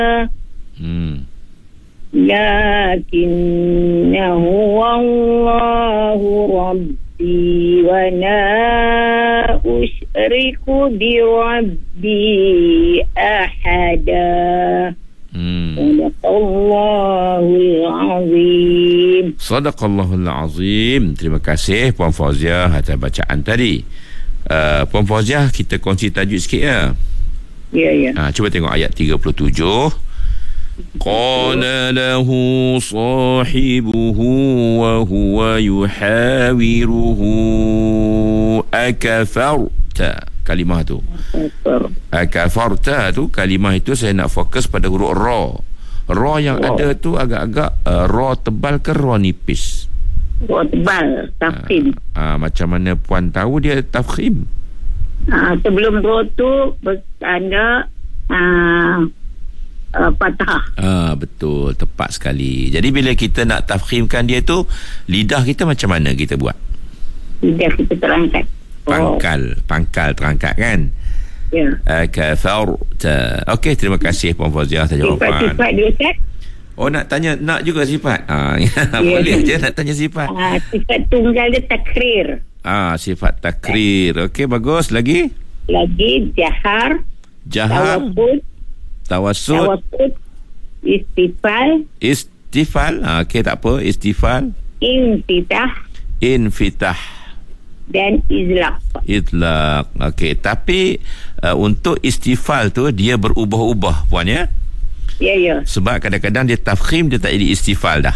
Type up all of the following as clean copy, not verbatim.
lakinnahu wallahu rabbi wa la usyriku bi rabbi ahada. Sadaqallahul azim. Sadaqallahul azim. Terima kasih Puan Fauziah atas bacaan tadi. Puan Fauziah, kita kongsi tajuk sikit ya. Ya. Cuba tengok ayat 37. Qala lahu sahibuhu wa huwa yuhawiruhu akafarta. Kalimah tu akafarta tu, kalimah itu saya nak fokus pada huruf ra yang ada tu agak-agak ra tebal ke ra nipis? Ra tebal, tafkhim. Macam mana puan tahu dia tafkhim? Sebelum ra tu bertanda fathah. Betul, tepat sekali. Jadi bila kita nak tafkhimkan dia tu, lidah kita macam mana kita buat? Lidah kita terangkat. Pangkal terangkat kan? Ya. Kafarta. Okey, terima kasih Puan Fauziah atas jawapan. Sifat dia, Ustaz? Nak tanya, nak juga sifat? Boleh je nak tanya sifat. Sifat tunggal dia takrir. Sifat takrir. Okey, bagus. Lagi jahar. Tawassut. Istifal. Okey, tak apa. Istifal. Infitah. Dan Itlaq. Okey, tapi untuk istifal tu dia berubah-ubah puan ya? Ya. Sebab kadang-kadang dia tafkhim, dia tak jadi istifal dah.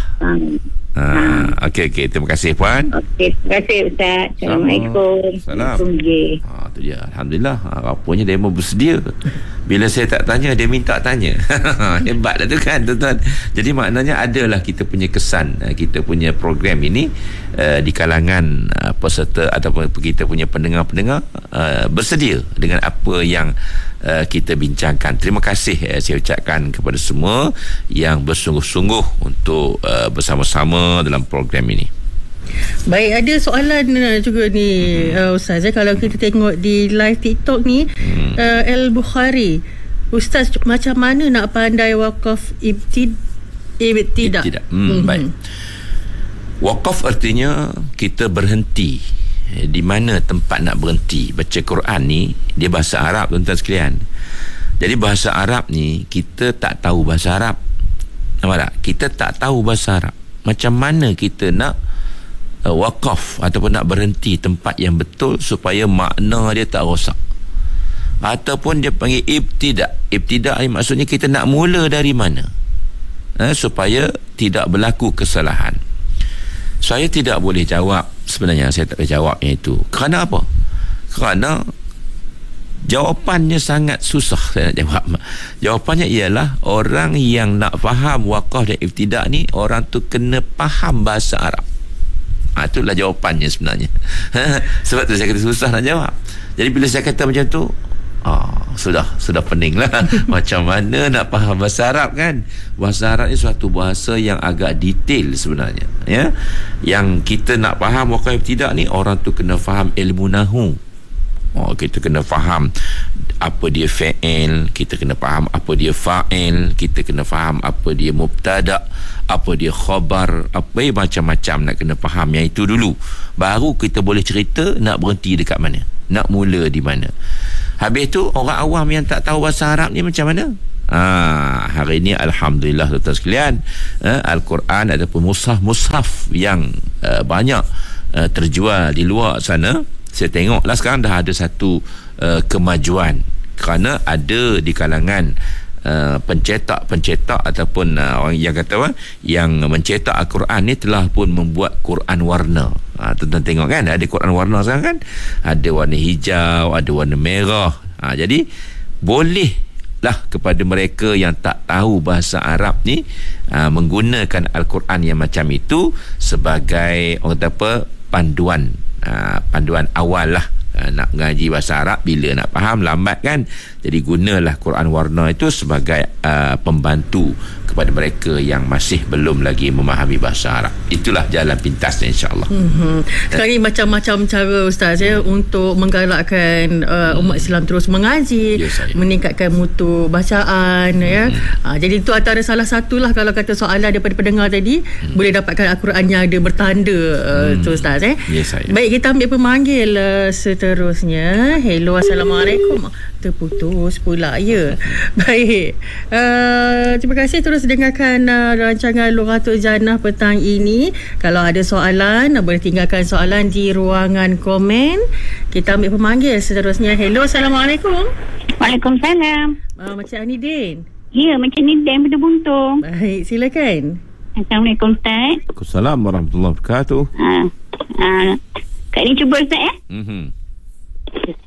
Okey, terima kasih puan. Okey, terima kasih Ustaz. Assalamualaikum. Salam. Tu dia. Alhamdulillah. Rupanya dia mau bersedia. Bila saya tak tanya, dia minta tanya. Hebat lah tu kan, tuan-tuan. Jadi maknanya adalah kita punya kesan, kita punya program ini di kalangan peserta ataupun kita punya pendengar-pendengar bersedia dengan apa yang kita bincangkan. Terima kasih saya ucapkan kepada semua yang bersungguh-sungguh untuk bersama-sama dalam program ini. Baik, ada soalan juga ni Ustaz. Kalau kita tengok di live TikTok ni, Al-Bukhari, Ustaz, macam mana nak pandai wakaf ibtidak? Baik. Wakaf artinya kita berhenti. Di mana tempat nak berhenti? Baca Quran ni dia bahasa Arab, tuan-tuan sekalian. Jadi bahasa Arab ni kita tak tahu bahasa Arab. Nampak tak? Kita tak tahu bahasa Arab. Macam mana kita nak wakaf ataupun nak berhenti tempat yang betul supaya makna dia tak rosak? Ataupun dia panggil ibtidak. Ibtidak ni maksudnya kita nak mula dari mana supaya tidak berlaku kesalahan. Saya tidak boleh jawab, sebenarnya saya tak boleh jawabnya itu. Kerana apa? Kerana jawapannya sangat susah saya nak jawab. Jawapannya ialah orang yang nak faham wakaf dan ibtidak ni, orang tu kena faham bahasa Arab. Itulah jawapannya sebenarnya. Sebab tu saya kata susah nak jawab. Jadi bila saya kata macam tu, sudah pening lah. Macam mana nak faham bahasa Arab kan? Bahasa Arab ni suatu bahasa yang agak detail sebenarnya ya. Yang kita nak faham wakaf ibtidak ni, orang tu kena faham ilmu nahu. Kita kena faham apa dia fa'il, kita kena faham apa dia fa'il, kita kena faham apa dia mubtada', apa dia khabar, apa macam-macam nak kena faham yang itu dulu. Baru kita boleh cerita nak berhenti dekat mana, nak mula di mana. Habis tu orang awam yang tak tahu bahasa Arab ni macam mana? Hari ni alhamdulillah tuan-tuan sekalian, Al-Quran ataupun mushaf yang banyak terjual di luar sana. Saya tengoklah sekarang dah ada satu kemajuan, kerana ada di kalangan pencetak ataupun orang yang kata yang mencetak Al-Quran ni telah pun membuat Quran warna. Tuan-tuan tengok kan, ada Quran warna sekarang kan, ada warna hijau, ada warna merah. Jadi bolehlah kepada mereka yang tak tahu bahasa Arab ni menggunakan Al-Quran yang macam itu sebagai orang kata apa, panduan awal lah nak mengaji bahasa Arab, bila nak faham lambat kan. Jadi gunalah Quran warna itu sebagai pembantu kepada mereka yang masih belum lagi memahami bahasa Arab. Itulah jalan pintasnya, insya-Allah. Sekarang ni macam-macam cara Ustaz untuk menggalakkan umat Islam terus mengaji, meningkatkan mutu bacaan jadi itu antara salah satulah kalau kata soalan daripada pendengar tadi, boleh dapatkan Al-Quran yang ada bertanda tu Ustaz. Baik, kita ambil pemanggil seterusnya. Hello, Assalamualaikum. Terputus pula ya. Baik, terima kasih. Terus dengarkan rancangan Lughatul Jannah petang ini. Kalau ada soalan, boleh tinggalkan soalan di ruangan komen. Kita ambil pemanggil seterusnya. Hello, Assalamualaikum. Waalaikumsalam. Macam Anidin. Ya, macam ni Dan Benda Buntung. Baik, silakan. Assalamualaikum Ustaz. Waalaikumsalam warahmatullahi wabarakatuh. Kak ni cuba Ustaz ya.